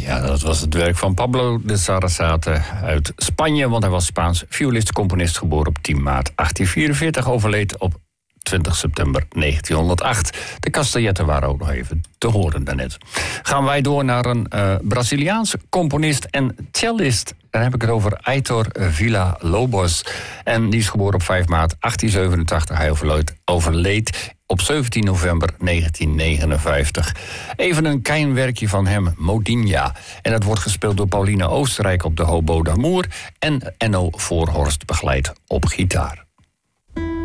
Ja, dat was het werk van Pablo de Sarasate uit Spanje, want hij was Spaans violist-componist, geboren op 10 maart 1844, overleed op 20 september 1908. De castanjetten waren ook nog even te horen daarnet. Gaan wij door naar een Braziliaanse componist en cellist. Dan heb ik het over Heitor Villa-Lobos. En die is geboren op 5 maart 1887. Hij overleed op 17 november 1959. Even een klein werkje van hem, Modinha. En dat wordt gespeeld door Paulina Oostenrijk op de hobo d'Amour en Enno Voorhorst begeleidt op gitaar.